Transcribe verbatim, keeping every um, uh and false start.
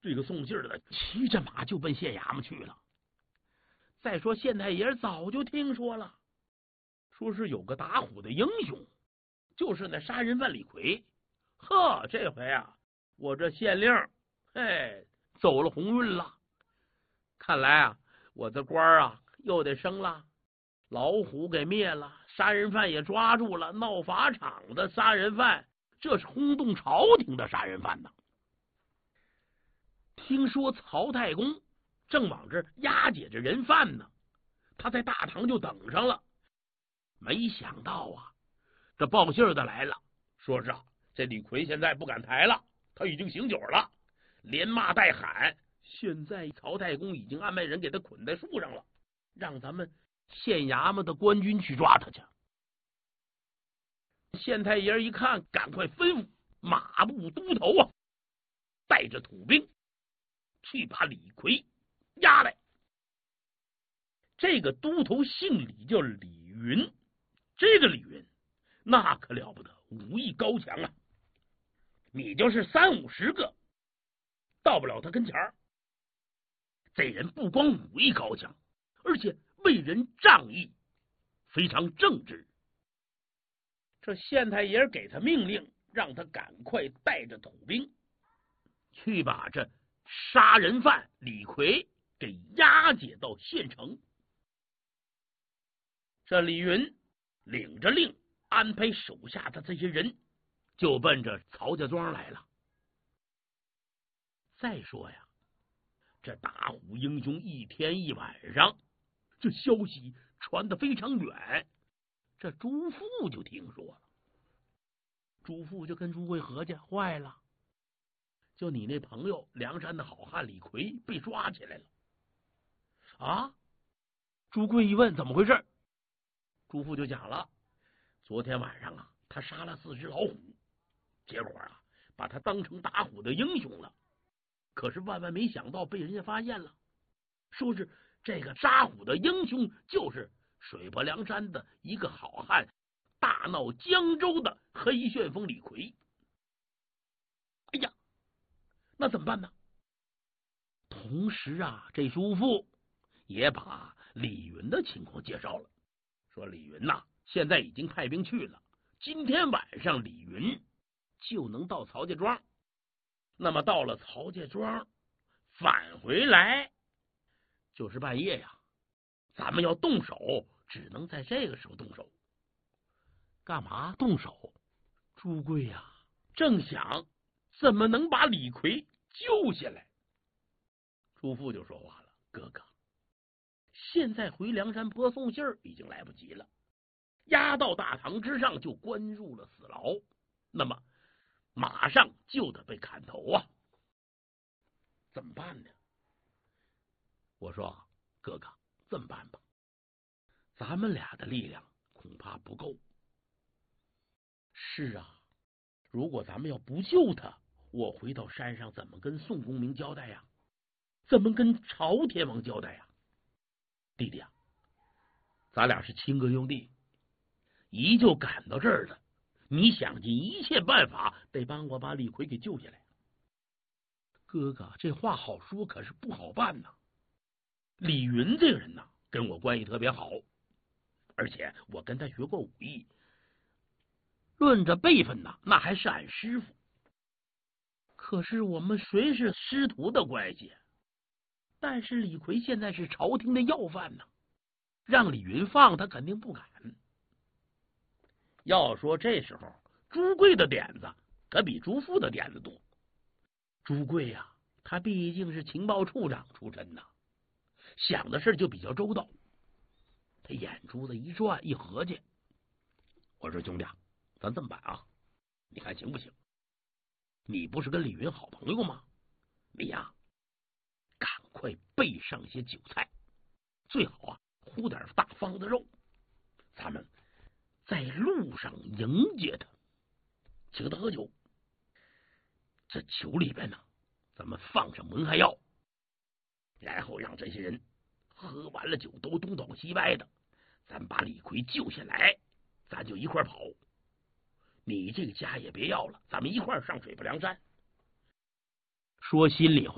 这个送信儿的骑着马就奔县衙门去了。再说县太爷早就听说了，说是有个打虎的英雄，就是那杀人犯李逵。呵，这回啊，我这县令，嘿，走了鸿运了。看来啊，我的官啊又得升了。老虎给灭了，杀人犯也抓住了，闹法场的杀人犯，这是轰动朝廷的杀人犯呐。听说曹太公正往这押解着人犯呢，他在大堂就等上了。没想到啊，这报信的来了，说是啊，这李逵现在不敢抬了，他已经醒酒了，连骂带喊。现在曹太公已经安排人给他捆在树上了，让咱们县衙门的官军去抓他去。县太爷一看，赶快吩咐马步都头啊，带着土兵去把李逵押来。这个都头姓李，叫李云。这个李云那可了不得，武艺高强啊！你就是三五十个到不了他跟前儿。这人不光武艺高强，而且为人仗义，非常正直。这县太爷给他命令，让他赶快带着土兵去把这杀人犯李逵给押解到县城。这李云领着令，安排手下的这些人就奔着曹家庄来了。再说呀，这打虎英雄一天一晚上，这消息传得非常远。这朱富就听说了，朱富就跟朱贵合计，坏了，就你那朋友梁山的好汉李逵被抓起来了啊！朱贵一问怎么回事，朱富就讲了，昨天晚上啊，他杀了四只老虎，结果啊，把他当成打虎的英雄了。可是万万没想到被人家发现了，说是这个杀虎的英雄就是水泊梁山的一个好汉，大闹江州的黑旋风李逵。哎呀，那怎么办呢？同时啊，这朱富也把李云的情况介绍了，说李云呐、啊，现在已经派兵去了，今天晚上李云就能到曹家庄。那么到了曹家庄，返回来就是半夜呀，咱们要动手，只能在这个时候动手。干嘛动手？朱贵呀、啊，正想怎么能把李逵救下来。朱富就说话了，哥哥，现在回梁山坡送信儿已经来不及了，押到大堂之上就关入了死牢，那么马上就得被砍头啊！怎么办呢？我说哥哥，这么办吧，咱们俩的力量恐怕不够。是啊，如果咱们要不救他，我回到山上怎么跟宋公明交代呀？怎么跟朝天王交代呀？弟弟啊，咱俩是亲哥兄弟，一就赶到这儿了，你想尽一切办法得帮我把李逵给救下来。哥哥，这话好说，可是不好办呐。李云这个人呐，跟我关系特别好，而且我跟他学过武艺，论着辈分呐，那还是俺师傅。可是我们虽是师徒的关系，但是李逵现在是朝廷的要犯呐，让李云放他肯定不敢。要说这时候朱贵的点子可比朱富的点子多。朱贵呀、啊，他毕竟是情报处长出身呐，想的事就比较周到。他眼珠子一转一合计，我说兄弟，咱这么办啊，你看行不行？你不是跟李云好朋友吗？你呀，赶快备上些酒菜，最好啊烀点大方子肉，咱们在路上迎接他，请他喝酒。这酒里边呢，咱们放上蒙汗药，然后让这些人喝完了酒都东倒西歪的，咱把李逵救下来，咱就一块跑。你这个家也别要了，咱们一块上水泊梁山。说心里话。